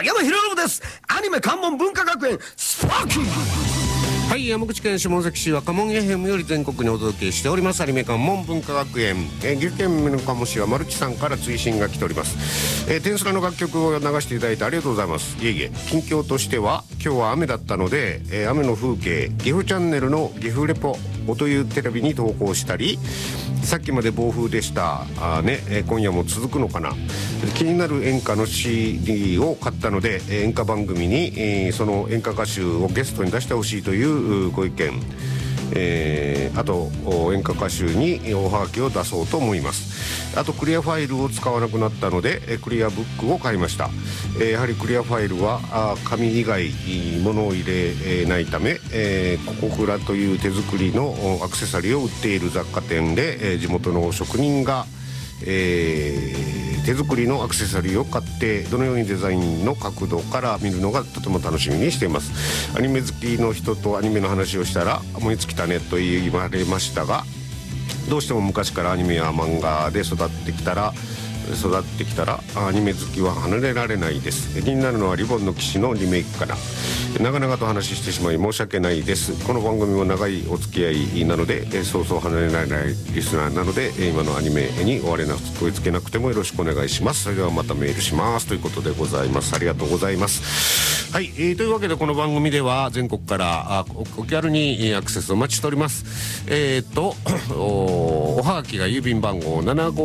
山博信です。アニメ関門文化学園スパーキー。 はい、山口県下関市若門 FM より全国にお届けしておりますアニメ関門文化学園、岐阜県美濃加茂市はマルチさんから追伸が来ております。天スラの楽曲を流していただいてありがとうございます。いえいえ、近況としては今日は雨だったので、雨の風景岐阜チャンネルの岐阜レポというテレビに投稿したり、さっきまで暴風でした今夜も続くのかな。気になる演歌の CD を買ったので、演歌番組に、その演歌歌手をゲストに出してほしいというご意見、あと演歌歌手におはがきを出そうと思います。あとクリアファイルを使わなくなったのでクリアブックを買いました。やはりクリアファイルは紙以外物を入れないため、ココクラという手作りのアクセサリーを売っている雑貨店で、地元の職人が手作りのアクセサリーを買ってどのようにデザインの角度から見るのがとても楽しみにしています。アニメ好きの人とアニメの話をしたら思いつきたねと言われましたが、どうしても昔からアニメや漫画で育ってきたらアニメ好きは離れられないです。気になるのはリボンの騎士のリメイクかな。長々と話してしまい申し訳ないです。この番組も長いお付き合いなので、そうそう離れられないリスナーなので、今のアニメに追われなく追いつけなくてもよろしくお願いします。それではまたメールしますということでございます。ありがとうございます。はい、というわけでこの番組では全国からお気軽にアクセスお待ちしております。おはがきが郵便番号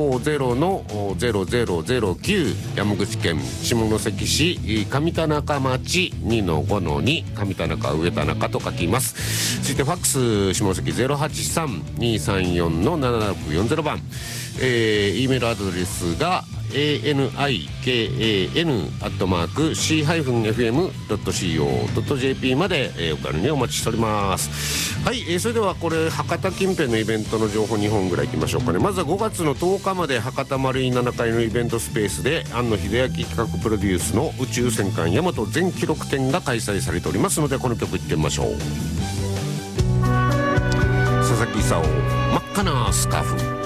750-0009 山口県下関市上田中町 2-5-2 上田中上田中と書きます。そしてファックス下関 083-234-7640 番、E メールアドレスがanikan@c-fm.co.jp まで、お金にお待ちしております。はい、それではこれ博多近辺のイベントの情報2本ぐらいいきましょうかね。まずは5月の10日まで博多丸井7階のイベントスペースで庵野秀明企画プロデュースの宇宙戦艦ヤマト全記録展が開催されておりますので、この曲いってみましょう。佐々木功真っ赤なスカーフ。